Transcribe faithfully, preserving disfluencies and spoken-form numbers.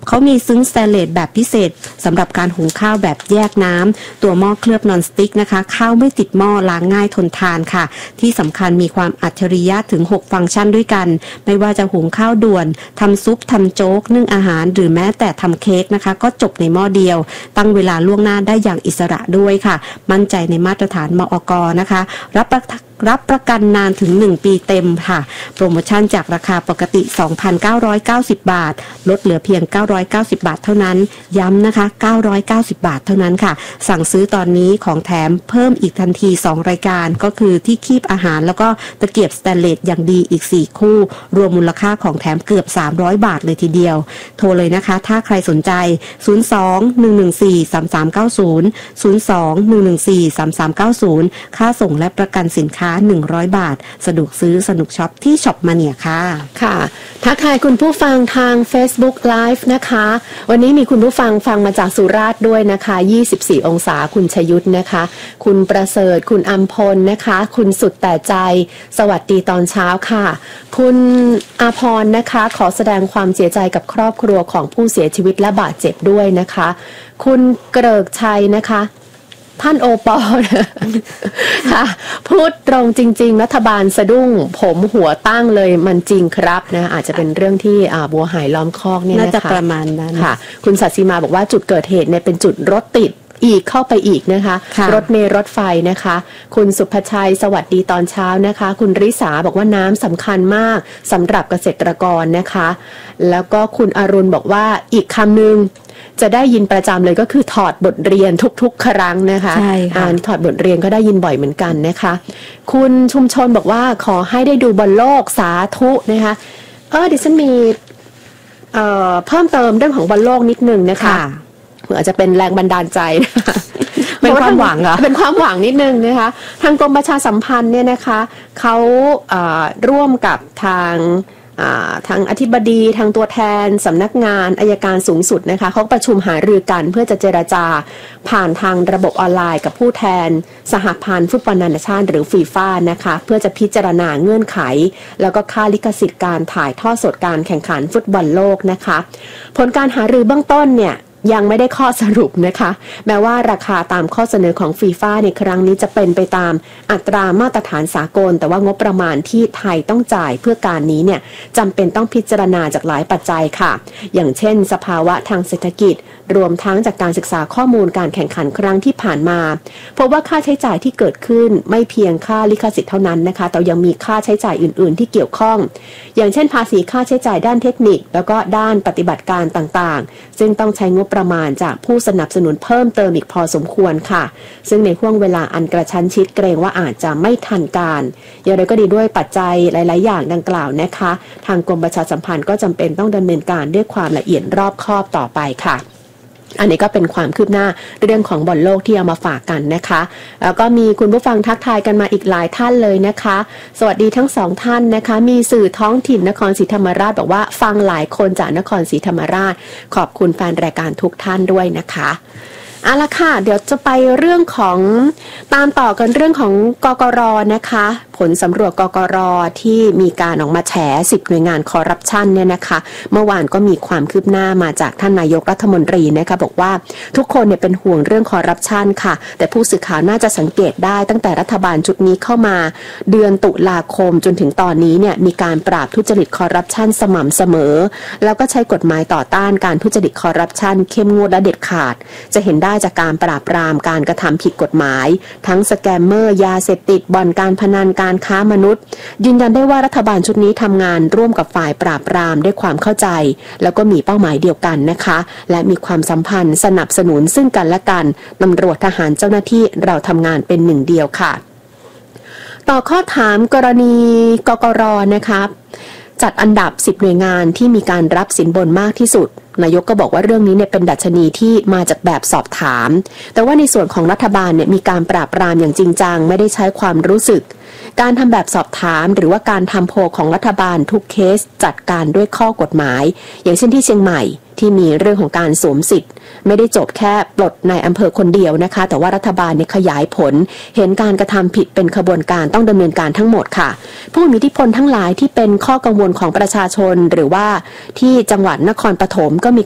เขามีซึ้งสแตนเลสแบบพิเศษสำหรับการหุงข้าวแบบแยกน้ำตัวหม้อเคลือบนอนสติ๊กนะคะข้าวไม่ติดหม้อล้างง่ายทนทานค่ะที่สำคัญมีความอัจฉริยะถึงหกฟังก์ชันด้วยกันไม่ว่าจะหุงข้าวด่วนทำซุปทำโจ๊กนึ่งอาหารหรือแม้แต่ทำเค้กนะคะก็จบในหม้อเดียวตั้งเวลาล่วงหน้าได้อย่างอิสระด้วยค่ะมั่นใจในมาตรฐานมอก.นะคะรับประรับประกันนานถึงหนึ่งปีเต็มค่ะโปรโมชั่นจากราคาปกติ สองพันเก้าร้อยเก้าสิบ บาทลดเหลือเพียงเก้าร้อยเก้าสิบบาทเท่านั้นย้ำนะคะเก้าร้อยเก้าสิบบาทเท่านั้นค่ะสั่งซื้อตอนนี้ของแถมเพิ่มอีกทันทีสองรายการก็คือที่คีบอาหารแล้วก็ตะเกียบสแตนเลสอย่างดีอีกสี่คู่รวมมูลค่าของแถมเกือบสามร้อยบาทเลยทีเดียวโทรเลยนะคะถ้าใครสนใจศูนย์ สอง หนึ่ง หนึ่ง สี่ สาม สาม เก้า ศูนย์ ศูนย์ สอง หนึ่ง หนึ่ง สี่ สาม สาม เก้า ศูนย์ค่าส่งและประกันสินค้าหนึ่งร้อยบาทสะดวกซื้อสนุกช็อปที่ช็อปมาเนียค่ะค่ะทักทายคุณผู้ฟังทาง Facebook Live นะคะวันนี้มีคุณผู้ฟังฟังมาจากสุราษฎร์ด้วยนะคะยี่สิบสี่องศาคุณชยุทธนะคะคุณประเสริฐคุณอัมพลนะคะคุณสุดแต่ใจสวัสดีตอนเช้าค่ะคุณอาพรนะคะขอแสดงความเสียใจกับครอบครัวของผู้เสียชีวิตและบาดเจ็บด้วยนะคะคุณเกริกชัยนะคะท่านโอปอล์ค่ะพูดตรงจริงๆรัฐบาลสะดุ้งผมหัวตั้งเลยมันจริงครับนะอาจจะเป็นเรื่องที่บัวหายล้อมคอกเนี่ยนะคะน่าจะประมาณนั้นค่ะคุณสัตย์สีมาบอกว่าจุดเกิดเหตุเนี่ยเป็นจุดรถติดอีกเข้าไปอีกนะคะรถเมล์รถไฟนะคะคุณสุภชัยสวัสดีตอนเช้านะคะคุณริษาบอกว่าน้ำสำคัญมากสำหรับเกษตรกรนะคะแล้วก็คุณอรุณบอกว่าอีกคำหนึ่งจะได้ยินประจำเลยก็คือถอดบทเรียนทุกๆครั้งนะคะใช่ค่ะถอดบทเรียนก็ได้ยินบ่อยเหมือนกันนะคะคุณชุมชนบอกว่าขอให้ได้ดูบอลโลกสาธุนะคะเออดิฉันมีเอ่อเพิ่มเติมเรื่องของบอลโลกนิดนึงนะคะเผื่อจะเป็นแรงบันดาลใจเป็นความหวังเหรอเป็นความหวังนิดนึงนะคะทางกรมประชาสัมพันธ์เนี่ยนะคะเขาร่วมกับทางทางอธิบดีทางตัวแทนสำนักงานอัยการสูงสุดนะคะเขาประชุมหารือกันเพื่อจะเจรจาผ่านทางระบบออนไลน์กับผู้แทนสหพันธ์ฟุตบอลนานาชาติหรือฟีฟ่านะคะเพื่อจะพิจารณาเงื่อนไขแล้วก็ค่าลิขสิทธิ์การถ่ายทอดสดการแข่งขันฟุตบอลโลกนะคะผลการหารือเบื้องต้นเนี่ยยังไม่ได้ข้อสรุปนะคะแม้ว่าราคาตามข้อเสนอของฟีฟ่าในครั้งนี้จะเป็นไปตามอัตรามาตรฐานสากลแต่ว่างบประมาณที่ไทยต้องจ่ายเพื่อการนี้เนี่ยจำเป็นต้องพิจารณาจากหลายปัจจัยค่ะอย่างเช่นสภาวะทางเศรษฐกิจรวมทั้งจากการศึกษาข้อมูลการแข่งขันครั้งที่ผ่านมาพบว่าค่าใช้จ่ายที่เกิดขึ้นไม่เพียงค่าลิขสิทธิ์เท่านั้นนะคะแต่ยังมีค่าใช้จ่ายอื่นๆที่เกี่ยวข้องอย่างเช่นภาษีค่าใช้จ่ายด้านเทคนิคแล้วก็ด้านปฏิบัติการต่างๆซึ่งต้องใช้งบประมาณจากผู้สนับสนุนเพิ่มเติมอีกพอสมควรค่ะซึ่งในห่วงเวลาอันกระชั้นชิดเกรงว่าอาจจะไม่ทันการอย่างไรก็ดีด้วยปัจจัยหลายๆอย่างดังกล่าวนะคะทางกรมประชาสัมพันธ์ก็จำเป็นต้องดำเนินการด้วยความละเอียดรอบคอบต่อไปค่ะอันนี้ก็เป็นความคืบหน้าเรื่องของบอลโลกที่เอามาฝากกันนะคะแล้วก็มีคุณผู้ฟังทักทายกันมาอีกหลายท่านเลยนะคะสวัสดีทั้งสองท่านนะคะมีสื่อท้องถิ่นนครศรีธรรมราชบอกว่าฟังหลายคนจากนครศรีธรรมราชขอบคุณแฟนรายการทุกท่านด้วยนะคะเอาละค่ะเดี๋ยวจะไปเรื่องของตามต่อกันเรื่องของกกร.นะคะผลสำรวจกกร.ที่มีการออกมาแฉสิบหน่วยงานคอร์รัปชันเนี่ยนะคะเมื่อวานก็มีความคืบหน้ามาจากท่านนายกรัฐมนตรีนะคะบอกว่าทุกคนเนี่ยเป็นห่วงเรื่องคอร์รัปชันค่ะแต่ผู้สื่อข่าวน่าจะสังเกตได้ตั้งแต่รัฐบาลชุดนี้เข้ามาเดือนตุลาคมจนถึงตอนนี้เนี่ยมีการปราบทุจริตคอร์รัปชันสม่ำเสมอแล้วก็ใช้กฎหมายต่อต้านการทุจริตคอร์รัปชันเข้มงวดและเด็ดขาดจะเห็นได้จากการปราบปรามการกระทำผิดกฎหมายทั้งสแกมเมอร์ยาเสพติดบ่อนการพนันการค้ามนุษย์ยืนยันได้ว่ารัฐบาลชุดนี้ทำงานร่วมกับฝ่ายปราบปรามด้วยความเข้าใจแล้วก็มีเป้าหมายเดียวกันนะคะและมีความสัมพันธ์สนับสนุนซึ่งกันและกันตำรวจทหารเจ้าหน้าที่เราทำงานเป็นหนึ่งเดียวค่ะต่อข้อถามกรณีกกร.นะคะจัดอันดับสิบหน่วยงานที่มีการรับสินบนมากที่สุดนายกก็บอกว่าเรื่องนี้เนี่ยเป็นดัชนีที่มาจากแบบสอบถามแต่ว่าในส่วนของรัฐบาลเนี่ยมีการปราบปรามอย่างจริงจังไม่ได้ใช้ความรู้สึกการทำแบบสอบถามหรือว่าการทำโพลของรัฐบาลทุกเคสจัดการด้วยข้อกฎหมายอย่างเช่นที่เชียงใหม่ที่มีเรื่องของการสวมสิทธิ์ไม่ได้จบแค่ปลดนายอำเภอคนเดียวนะคะแต่ว่ารัฐบาลเนี่ยขยายผลเห็นการกระทำผิดเป็นขบวนการต้องดำเนินการทั้งหมดค่ะผู้มีอิทธิพลทั้งหลายที่เป็นข้อกังวลของประชาชนหรือว่าที่จังหวัดนครปฐมก็มี